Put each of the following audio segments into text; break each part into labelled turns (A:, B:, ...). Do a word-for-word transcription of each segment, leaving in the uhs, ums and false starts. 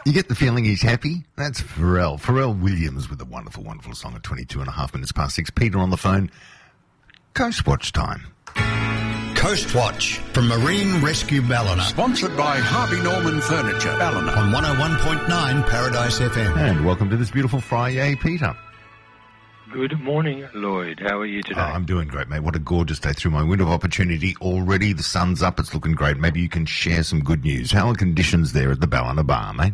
A: You get the feeling he's happy? That's Pharrell. Pharrell Williams with a wonderful, wonderful song at twenty-two and a half minutes past six. Peter on the phone. Coastwatch time.
B: Coastwatch from Marine Rescue Ballina.
C: Sponsored by Harvey Norman Furniture, Ballina.
B: On one oh one point nine Paradise F M.
A: And welcome to this beautiful Friday, Peter.
D: Good morning, Lloyd. How are you today?
A: Oh, I'm doing great, mate. What a gorgeous day through my window of opportunity already. The sun's up. It's looking great. Maybe you can share some good news. How are conditions there at the Ballina Bar, mate?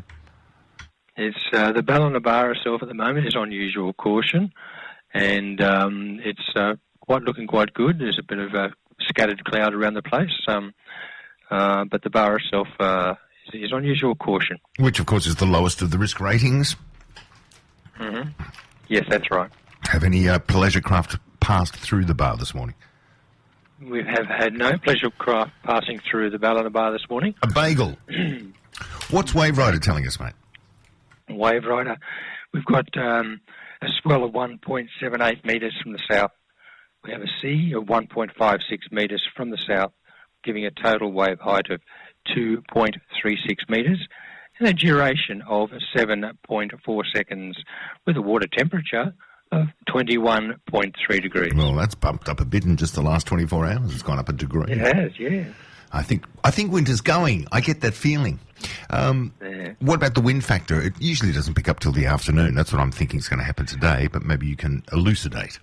D: It's uh, the Ballina Bar itself at the moment is on usual caution, and um, it's uh, quite looking quite good. There's a bit of a scattered cloud around the place, um, uh, but the bar itself uh, is, is on usual caution.
A: Which, of course, is the lowest of the risk ratings.
D: Mm-hmm. Yes, that's right.
A: Have any uh, pleasure craft passed through the bar this morning?
D: We have had no pleasure craft passing through the Ballina Bar this morning.
A: A bagel. What's Wave Rider telling us, mate?
D: Wave Rider, we've got um, a swell of one point seven eight metres from the south. We have a sea of one point five six metres from the south, giving a total wave height of two point three six metres and a duration of seven point four seconds with a water temperature of twenty-one point three degrees.
A: Well, that's bumped up a bit in just the last twenty-four hours. It's gone up a degree.
D: It has, yeah.
A: I think I think winter's going. I get that feeling. Um,
D: yeah.
A: What about the wind factor? It usually doesn't pick up till the afternoon. That's what I'm thinking is going to happen today, but maybe you can elucidate.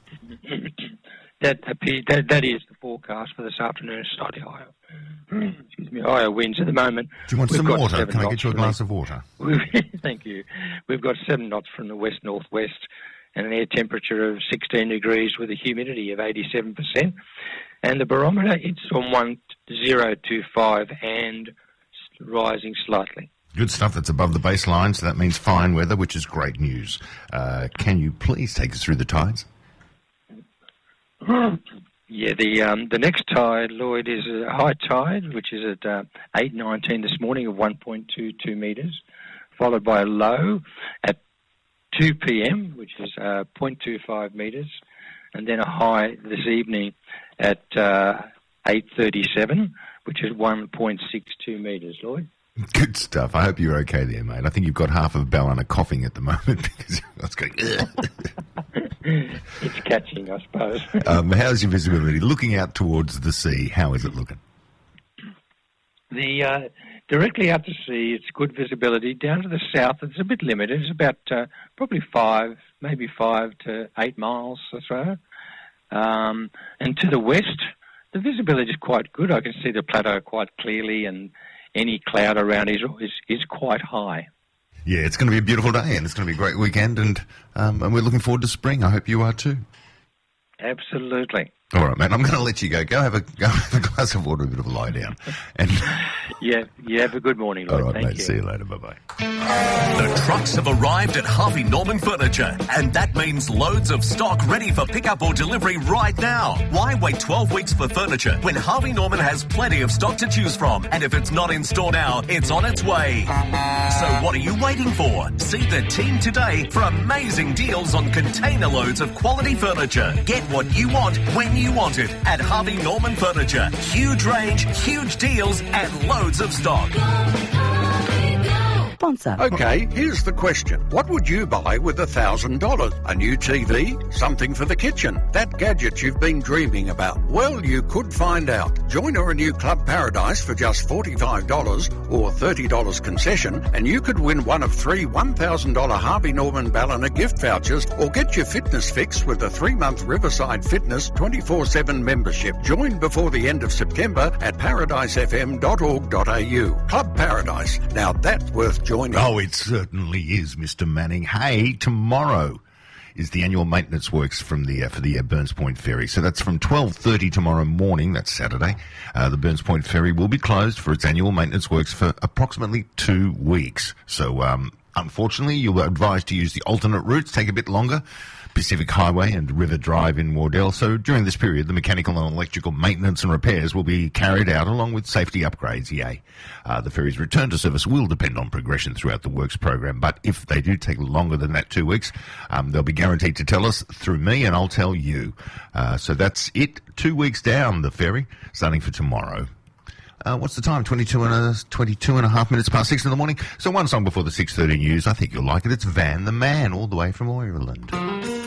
D: that, appear, that that is the forecast for this afternoon. Slightly higher, excuse me, higher winds at the moment.
A: Do you want
D: We've
A: some
D: got
A: water? Can I get you a glass
D: the,
A: of water?
D: Thank you. We've got seven knots from the west-northwest and an air temperature of sixteen degrees with a humidity of eighty-seven percent. And the barometer, it's on one zero two five and rising slightly.
A: Good stuff. That's above the baseline, so that means fine weather, which is great news. Uh, can you please take us through the tides?
D: Yeah, the um, the next tide, Lloyd, is a high tide, which is at uh, eight nineteen this morning of one point two two metres, followed by a low at two p.m., which is uh, zero point two five metres, and then a high this evening at uh, eight thirty-seven, which is one point six two metres, Lloyd.
A: Good stuff. I hope you're okay there, mate. I think you've got half of Ballina coughing at the moment because I was going,
D: It's catching, I suppose.
A: um, how's your visibility? Looking out towards the sea, how is it looking?
D: The uh, directly out to sea, it's good visibility. Down to the south, it's a bit limited. It's about uh, probably five, maybe five to eight miles or so. Um, and to the west, the visibility is quite good. I can see the plateau quite clearly, and any cloud around is is, is quite high.
A: Yeah, it's going to be a beautiful day, and it's going to be a great weekend, and um, and we're looking forward to spring. I hope you are too.
D: Absolutely.
A: All right, mate. I'm going to let you go. Go have a go have a glass of water, a bit of a lie down, and
D: yeah, you have a good morning, Lloyd.
A: all right,
D: Thank
A: mate.
D: you.
A: See you later. Bye bye.
E: The trucks have arrived at Harvey Norman Furniture, and that means loads of stock ready for pickup or delivery right now. Why wait twelve weeks for furniture when Harvey Norman has plenty of stock to choose from? And if it's not in store now, it's on its way. So what are you waiting for? See the team today for amazing deals on container loads of quality furniture. Get what you want when you want it at Harvey Norman Furniture. Huge range, huge deals, and loads of stock.
F: Sponsor.
C: Okay, here's the question. What would you buy with one thousand dollars? A new T V? Something for the kitchen? That gadget you've been dreaming about? Well, you could find out. Join or renew Club Paradise for just forty-five dollars or thirty dollars concession, and you could win one of three one thousand dollars Harvey Norman Ballina gift vouchers, or get your fitness fix with a three-month Riverside Fitness twenty-four seven membership. Join before the end of September at paradise f m dot org dot a u. Club Paradise. Now that's worth joining.
A: Oh, it certainly is, Mister Manning. Hey, tomorrow is the annual maintenance works from the uh, for the uh, Burns Point Ferry. So that's from twelve thirty tomorrow morning. That's Saturday. Uh, the Burns Point Ferry will be closed for its annual maintenance works for approximately two weeks. So, um, unfortunately, you're advised to use the alternate routes. Take a bit longer. Pacific Highway and River Drive in Wardell. So during this period, the mechanical and electrical maintenance and repairs will be carried out along with safety upgrades, yay. Uh, the ferry's return to service will depend on progression throughout the works program, but if they do take longer than that two weeks, um, they'll be guaranteed to tell us through me, and I'll tell you. Uh, so that's it. Two weeks down the ferry, starting for tomorrow. Uh, what's the time? twenty-two and, a, twenty-two and a half minutes past six in the morning. So one song before the six thirty news. I think you'll like it. It's Van the Man, all the way from Ireland.